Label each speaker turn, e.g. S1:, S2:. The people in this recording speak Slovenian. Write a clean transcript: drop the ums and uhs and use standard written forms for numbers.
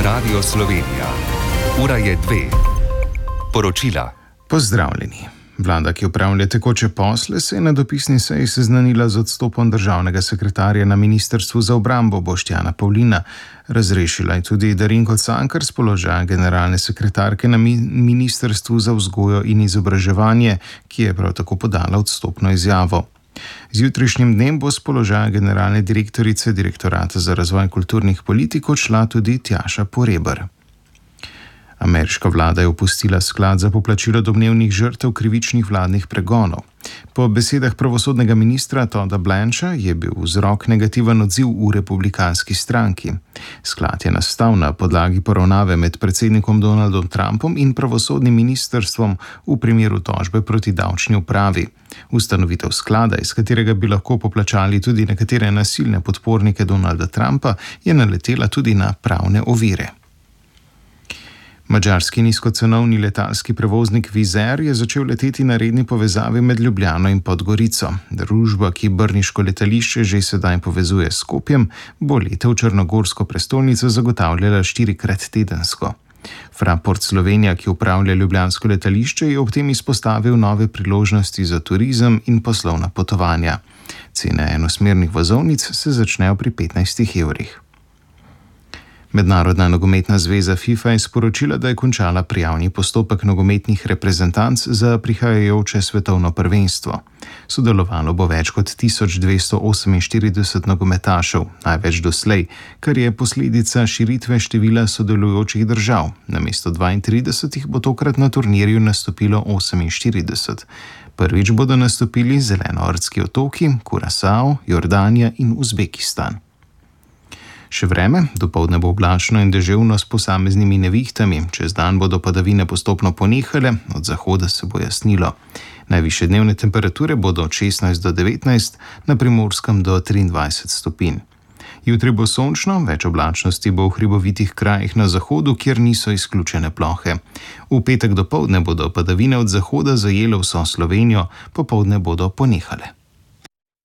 S1: Radio Slovenija. Ura je 2. Poročila.
S2: Pozdravljeni. Vlada, ki upravlja tekoče posle, se je na dopisni seji seznanila z odstopom državnega sekretarja na Ministrstvu za obrambo Boštjana Pavlina. Razrešila je tudi Darinko Cankar s položaja generalne sekretarke na Ministrstvu za vzgojo in izobraževanje, ki je prav tako podala odstopno izjavo. Z jutrišnjim dnem bo s položaja generalne direktorice Direktorata za razvoj kulturnih politik odšla tudi Tjaša Porebar. Ameriška vlada je opustila sklad za poplačilo domnevnih žrtev krivičnih vladnih pregonov. Po besedah pravosodnega ministra Todda Blancha je bil vzrok negativen odziv v republikanski stranki. Sklad je nastal na podlagi poravnave med predsednikom Donaldom Trumpom in pravosodnim ministrstvom v primeru tožbe proti davčni upravi. Ustanovitev sklada, iz katerega bi lahko poplačali tudi nekatere nasilne podpornike Donalda Trumpa, je naletela tudi na pravne ovire. Madžarski nizkocenovni letalski prevoznik Wizz Air je začel leteti na redni povezavi med Ljubljano in Podgorico. Družba, ki brniško letališče že sedaj povezuje s Skopjem, bo lete v črnogorsko prestolnico zagotavljala 4-krat tedensko. Fraport Slovenija, ki upravlja ljubljansko letališče, je ob tem izpostavil nove priložnosti za turizem in poslovna potovanja. Cene enosmernih vozovnic se začnejo pri 15 evrih. Mednarodna nogometna zveza FIFA je sporočila, da je končala prijavni postopek nogometnih reprezentanc za prihajajoče svetovno prvenstvo. Sodelovalo bo več kot 1248 nogometašev, največ doslej, kar je posledica širitve števila sodelujočih držav. Namesto 32 bo tokrat na turnirju nastopilo 48. Prvič bodo nastopili Zelenoortski otoki, Kurasao, Jordanija in Uzbekistan. Še vreme, dopoldne bo oblačno in deževno s posameznimi nevihtami, čez dan bodo padavine postopno ponehale, od zahoda se bo jasnilo. Najvišje dnevne temperature bodo od 16 do 19, na Primorskem do 23 stopinj. Jutri bo sončno, več oblačnosti bo v hribovitih krajih na zahodu, kjer niso izključene plohe. V petek dopoldne bodo padavine od zahoda zajele vso Slovenijo, popoldne bodo ponehale.